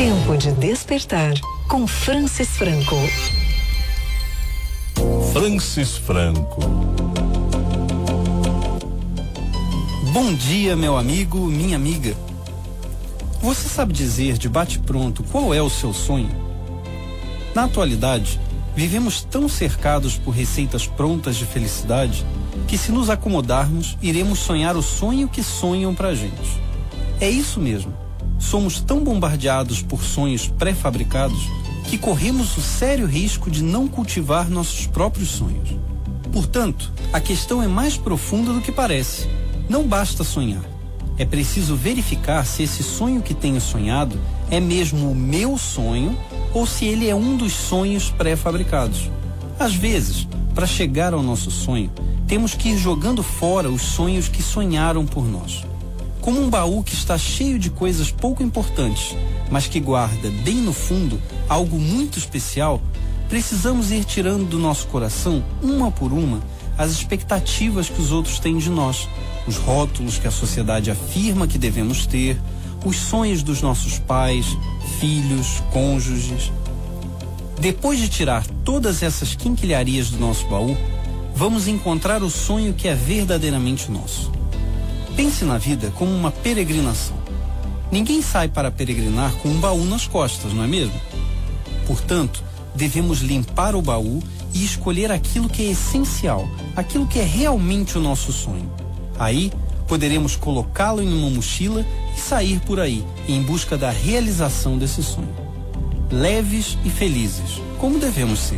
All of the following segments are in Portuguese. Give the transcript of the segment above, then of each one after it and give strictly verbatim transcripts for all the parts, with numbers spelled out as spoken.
Tempo de despertar com Francis Franco. Francis Franco. Bom dia, meu amigo, minha amiga. Você sabe dizer de bate-pronto qual é o seu sonho? Na atualidade, vivemos tão cercados por receitas prontas de felicidade que, se nos acomodarmos, iremos sonhar o sonho que sonham pra gente. É isso mesmo. Somos tão bombardeados por sonhos pré-fabricados que corremos o sério risco de não cultivar nossos próprios sonhos. Portanto, a questão é mais profunda do que parece. Não basta sonhar. É preciso verificar se esse sonho que tenho sonhado é mesmo o meu sonho ou se ele é um dos sonhos pré-fabricados. Às vezes, para chegar ao nosso sonho, temos que ir jogando fora os sonhos que sonharam por nós. Como um baú que está cheio de coisas pouco importantes, mas que guarda bem no fundo algo muito especial, precisamos ir tirando do nosso coração, uma por uma, as expectativas que os outros têm de nós, os rótulos que a sociedade afirma que devemos ter, os sonhos dos nossos pais, filhos, cônjuges. Depois de tirar todas essas quinquilharias do nosso baú, vamos encontrar o sonho que é verdadeiramente nosso. Pense na vida como uma peregrinação. Ninguém sai para peregrinar com um baú nas costas, não é mesmo? Portanto, devemos limpar o baú e escolher aquilo que é essencial, aquilo que é realmente o nosso sonho. Aí, poderemos colocá-lo em uma mochila e sair por aí, em busca da realização desse sonho. Leves e felizes, como devemos ser.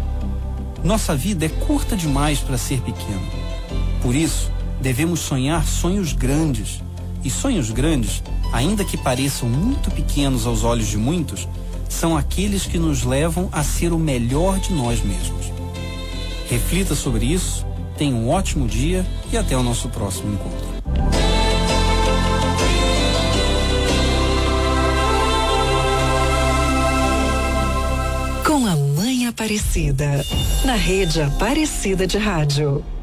Nossa vida é curta demais para ser pequena. Por isso, devemos sonhar sonhos grandes. E sonhos grandes, ainda que pareçam muito pequenos aos olhos de muitos, são aqueles que nos levam a ser o melhor de nós mesmos. Reflita sobre isso, tenha um ótimo dia e até o nosso próximo encontro. Com a Mãe Aparecida, na Rede Aparecida de Rádio.